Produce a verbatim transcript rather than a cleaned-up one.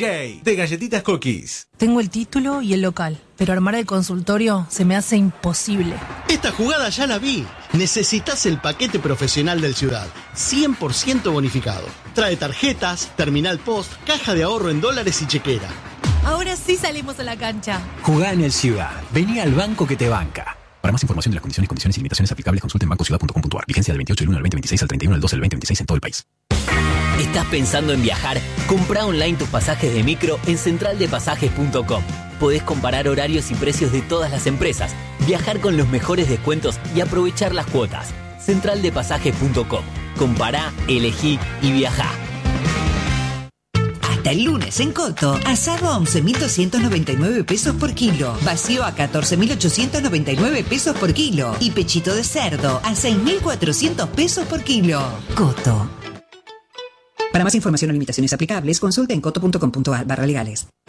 J, de Galletitas Cookies. Tengo el título y el local, pero armar el consultorio se me hace imposible. Esta jugada ya la vi. Necesitas el paquete profesional del Ciudad, cien por ciento bonificado. Trae tarjetas, terminal post, caja de ahorro en dólares y chequera. Ahora sí salimos a la cancha. Jugá en el Ciudad. Vení al banco que te banca. Para más información de las condiciones, condiciones y limitaciones aplicables, consulte en banco ciudad punto com punto a r. Vigencia del veintiocho del uno al veinte veintiséis al treinta y uno del doce del veinte veintiséis en todo el país. ¿Estás pensando en viajar? Comprá online tus pasajes de micro en central de pasajes punto com. Podés comparar horarios y precios de todas las empresas, viajar con los mejores descuentos y aprovechar las cuotas. central de pasajes punto com. Compará, elegí y viajá. Hasta el lunes en Coto, asado a once mil doscientos noventa y nueve pesos por kilo, vacío a catorce mil ochocientos noventa y nueve pesos por kilo y pechito de cerdo a seis mil cuatrocientos pesos por kilo. Coto. Para más información o limitaciones aplicables, consulte en coto punto com punto a r barra legales.